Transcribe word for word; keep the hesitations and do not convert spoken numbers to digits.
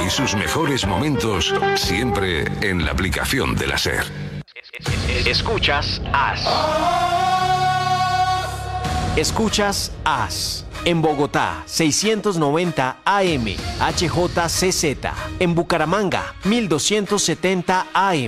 y sus mejores momentos siempre en la aplicación de la SER. Escuchas As. Escuchas As. En Bogotá, seiscientos noventa A M, H J C Z. En Bucaramanga, mil doscientos setenta A M.